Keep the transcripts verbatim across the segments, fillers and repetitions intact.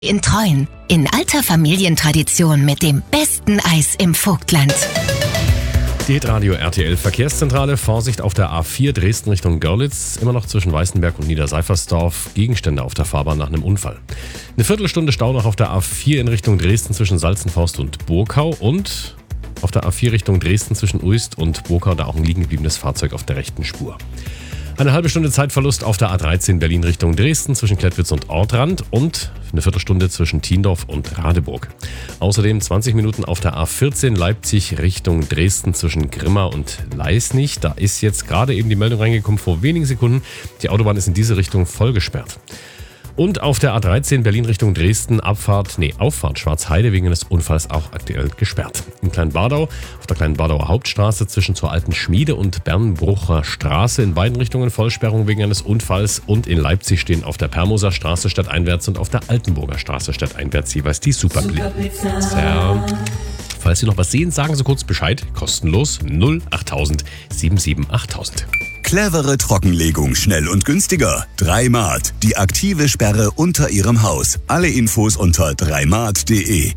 In Treuen, in alter Familientradition mit dem besten Eis im Vogtland. Die Hitradio R T L Verkehrszentrale. Vorsicht auf der A vier Dresden Richtung Görlitz. Immer noch zwischen Weißenberg und Niederseifersdorf. Gegenstände auf der Fahrbahn nach einem Unfall. Eine Viertelstunde Stau noch auf der A vier in Richtung Dresden zwischen Salzenforst und Burkau. Und auf der A vier Richtung Dresden zwischen Uist und Burkau. Da auch ein liegen gebliebenes Fahrzeug auf der rechten Spur. Eine halbe Stunde Zeitverlust auf der A dreizehn Berlin Richtung Dresden zwischen Klettwitz und Ortrand und eine Viertelstunde zwischen Tiendorf und Radeburg. Außerdem zwanzig Minuten auf der A vierzehn Leipzig Richtung Dresden zwischen Grimma und Leisnig. Da ist jetzt gerade eben die Meldung reingekommen vor wenigen Sekunden. Die Autobahn ist in diese Richtung voll gesperrt. Und auf der A dreizehn Berlin Richtung Dresden Abfahrt, nee, Auffahrt Schwarzheide wegen des Unfalls auch aktuell gesperrt. In Kleinbadau, auf der Kleinbadauer Hauptstraße zwischen zur Alten Schmiede und Bernbrucher Straße in beiden Richtungen Vollsperrung wegen eines Unfalls. Und in Leipzig stehen auf der Permoser Straße stadteinwärts und auf der Altenburger Straße stadteinwärts jeweils die Superblitzer. Falls Sie noch was sehen, sagen Sie kurz Bescheid. Kostenlos null achttausend siebenundsiebzig achttausend. Clevere Trockenlegung, schnell und günstiger. Dreimat, die aktive Sperre unter Ihrem Haus. Alle Infos unter dreimat punkt de.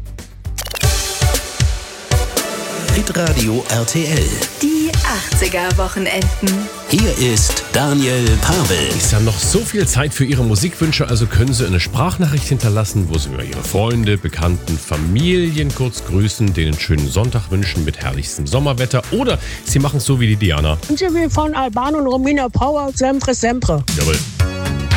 Hitradio R T L. Die achtziger-Wochenenden. Hier ist Daniel Pavel. Ist ja noch so viel Zeit für Ihre Musikwünsche, also können Sie eine Sprachnachricht hinterlassen, wo Sie mir Ihre Freunde, Bekannten, Familien kurz grüßen, denen einen schönen Sonntag wünschen mit herrlichstem Sommerwetter, oder Sie machen es so wie die Diana. Ich will von Alban und Romina Power, sempre, sempre. Jawohl.